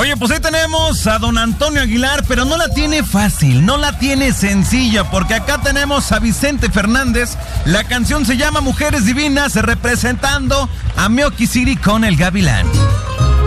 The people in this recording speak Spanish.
Oye, pues ahí tenemos a don Antonio Aguilar, pero no la tiene fácil, no la tiene sencilla, porque acá tenemos a Vicente Fernández. La canción se llama Mujeres Divinas, representando a Mioki City con el Gavilán.